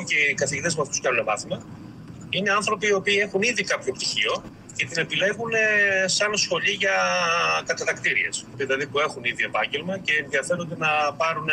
και οι καθηγητές με αυτούς που κάνουν μάθημα, είναι άνθρωποι οι οποίοι έχουν ήδη κάποιο πτυχίο και την επιλέγουν σαν σχολή για κατατακτήριες. Δηλαδή που έχουν ήδη επάγγελμα και ενδιαφέρονται να πάρουν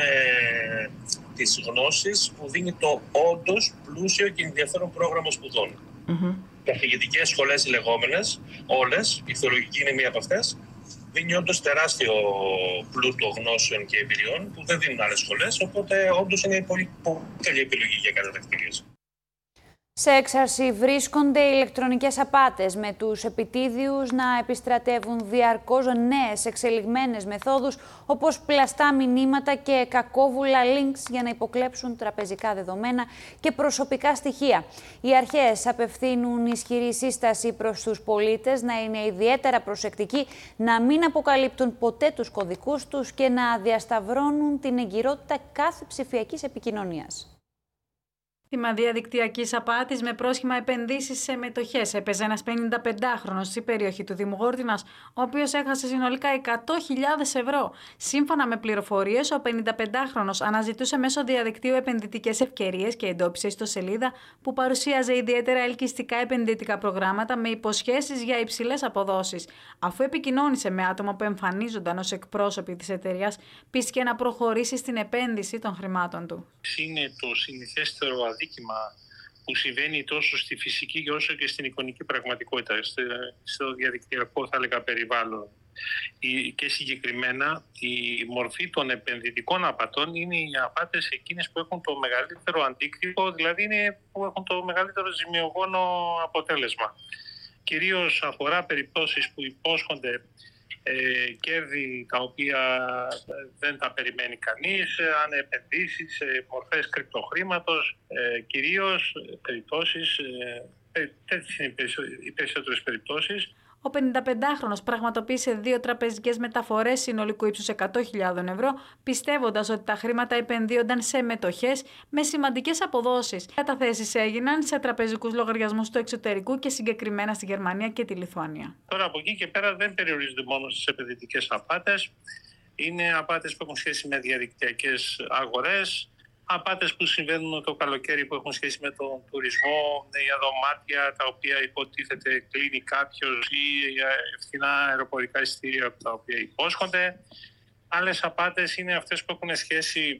τις γνώσεις που δίνει το όντως πλούσιο και ενδιαφέρον πρόγραμμα σπουδών. Καθηγητικές σχολές λεγόμενες, όλες, η θεολογική είναι μία από αυτές, δίνει όντως τεράστιο πλούτο γνώσεων και εμπειριών που δεν δίνουν άλλες σχολές, οπότε όντως είναι πολύ καλή επιλογή για κατατακτήριες. Σε έξαρση βρίσκονται ηλεκτρονικές απάτες, με τους επιτίδιους να επιστρατεύουν διαρκώς νέες εξελιγμένες μεθόδους, όπως πλαστά μηνύματα και κακόβουλα links για να υποκλέψουν τραπεζικά δεδομένα και προσωπικά στοιχεία. Οι αρχές απευθύνουν ισχυρή σύσταση προς τους πολίτες να είναι ιδιαίτερα προσεκτικοί, να μην αποκαλύπτουν ποτέ τους κωδικούς τους και να διασταυρώνουν την εγκυρότητα κάθε ψηφιακής επικοινωνίας. Θύμα διαδικτυακής απάτης με πρόσχημα επενδύσεις σε μετοχές έπαιζε ένας 55χρονος στην περιοχή του Δήμου Γόρτινας, ο οποίος έχασε συνολικά 100.000 ευρώ. Σύμφωνα με πληροφορίες, ο 55χρονος αναζητούσε μέσω διαδικτύου επενδυτικές ευκαιρίες και εντόπισε ιστοσελίδα που παρουσίαζε ιδιαίτερα ελκυστικά επενδυτικά προγράμματα με υποσχέσεις για υψηλές αποδόσεις. Αφού επικοινώνησε με άτομα που εμφανίζονταν ως εκπρόσωποι της εταιρείας, πίστηκε να προχωρήσει στην επένδυση των χρημάτων του. Είναι το συνηθέστερο αδίκημα που συμβαίνει τόσο στη φυσική όσο και στην εικονική πραγματικότητα, στο διαδικτυακό θα έλεγα περιβάλλον. Και συγκεκριμένα η μορφή των επενδυτικών απατών είναι οι απάτες εκείνες που έχουν το μεγαλύτερο αντίκτυπο, δηλαδή είναι που έχουν το μεγαλύτερο ζημιογόνο αποτέλεσμα. Κυρίως αφορά περιπτώσεις που υπόσχονται κέρδη τα οποία δεν τα περιμένει κανείς, αν επενδύσεις σε μορφές κρυπτοχρήματος, κυρίως περιπτώσεις, τέτοιες είναι οι περισσότερες περιπτώσεις. Ο 55χρονος πραγματοποίησε 2 τραπεζικές μεταφορές συνολικού ύψους 100.000 ευρώ, πιστεύοντας ότι τα χρήματα επενδύονταν σε μετοχές με σημαντικές αποδόσεις. Καταθέσεις έγιναν σε τραπεζικούς λογαριασμούς του εξωτερικού και συγκεκριμένα στη Γερμανία και τη Λιθουανία. Τώρα από εκεί και πέρα δεν περιορίζονται μόνο στις επενδυτικές απάτες. Είναι απάτες που έχουν σχέση με διαδικτυακές αγορές, απάτες που συμβαίνουν το καλοκαίρι που έχουν σχέση με τον τουρισμό, για δωμάτια τα οποία υποτίθεται κλείνει κάποιος ή φθηνά αεροπορικά εισιτήρια τα οποία υπόσχονται. Άλλες απάτες είναι αυτές που έχουν σχέση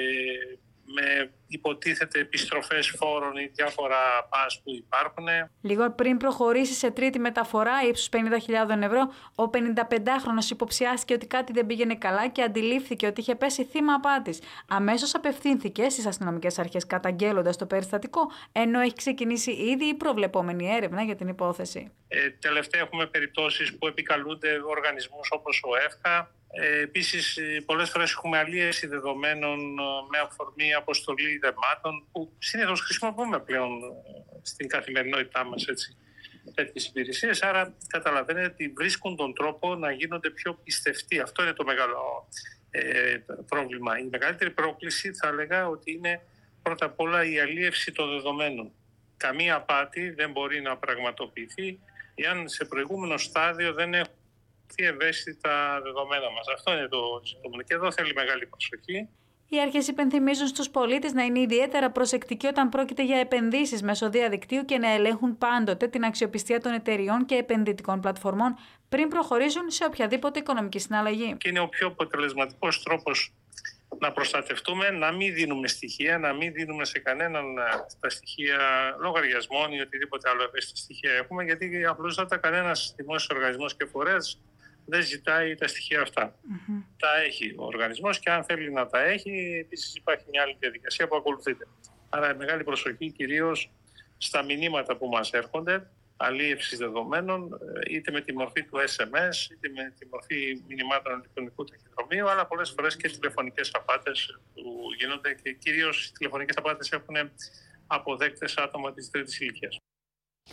με υποτίθεται επιστροφές φόρων ή διάφορα πας που υπάρχουν. Λίγο πριν προχωρήσει σε τρίτη μεταφορά ύψους 50.000 ευρώ, ο 55χρονος υποψιάστηκε ότι κάτι δεν πήγαινε καλά και αντιλήφθηκε ότι είχε πέσει θύμα απάτης. Αμέσως απευθύνθηκε στις αστυνομικές αρχές καταγγέλλοντας το περιστατικό, ενώ έχει ξεκινήσει ήδη η προβλεπόμενη έρευνα για την υπόθεση. Τελευταία έχουμε περιπτώσεις που επικαλούνται οργανισμούς όπως ο ΕΦΚΑ. Επίσης, πολλές φορές έχουμε αλίευση δεδομένων με αφορμή αποστολή δεμάτων που συνήθως χρησιμοποιούμε πλέον στην καθημερινότητά μας τέτοιες υπηρεσίες. Άρα καταλαβαίνετε ότι βρίσκουν τον τρόπο να γίνονται πιο πιστευτοί. Αυτό είναι το μεγάλο πρόβλημα. Η μεγαλύτερη πρόκληση θα έλεγα ότι είναι πρώτα απ' όλα η αλίευση των δεδομένων. Καμία απάτη δεν μπορεί να πραγματοποιηθεί εάν σε προηγούμενο στάδιο δεν έχουν ευαίσθητα δεδομένα μας. Αυτό είναι το ζητούμενο και εδώ θέλει μεγάλη προσοχή. Οι αρχές υπενθυμίζουν στους πολίτες να είναι ιδιαίτερα προσεκτικοί όταν πρόκειται για επενδύσεις μέσω διαδικτύου και να ελέγχουν πάντοτε την αξιοπιστία των εταιριών και επενδυτικών πλατφορμών πριν προχωρήσουν σε οποιαδήποτε οικονομική συναλλαγή. Και είναι ο πιο αποτελεσματικός τρόπος να προστατευτούμε, να μην δίνουμε στοιχεία, να μην δίνουμε σε κανέναν τα στοιχεία λογαριασμών ή οτιδήποτε άλλο ευαίσθητα στοιχεία έχουμε, γιατί απλούστατα κανένας δημόσιος οργανισμός και φορέας δεν ζητάει τα στοιχεία αυτά. Τα έχει ο οργανισμός και αν θέλει να τα έχει, επίσης υπάρχει μια άλλη διαδικασία που ακολουθείται. Άρα μεγάλη προσοχή κυρίως στα μηνύματα που μας έρχονται, αλίευσης δεδομένων, είτε με τη μορφή του SMS, είτε με τη μορφή μηνυμάτων ηλεκτρονικού ταχυδρομείου, αλλά πολλές φορές και τηλεφωνικές απάτες που γίνονται και κυρίως οι τηλεφωνικές απάτες έχουν αποδέκτες άτομα της τρίτης ηλικίας.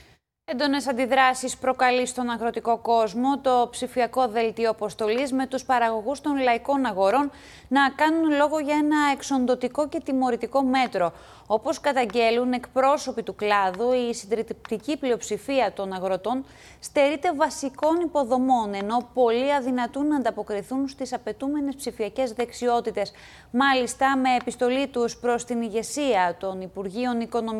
Έντονες αντιδράσεις προκαλεί στον αγροτικό κόσμο το ψηφιακό δελτίο αποστολής με τους παραγωγούς των λαϊκών αγορών να κάνουν λόγο για ένα εξοντωτικό και τιμωρητικό μέτρο. Όπως καταγγέλουν εκπρόσωποι του κλάδου, η συντριπτική πλειοψηφία των αγροτών στερείται βασικών υποδομών, ενώ πολλοί αδυνατούν να ανταποκριθούν στις απαιτούμενες ψηφιακές δεξιότητες. Μάλιστα, με επιστολή τους προς την ηγεσία των Υπουργείων Οικονομικών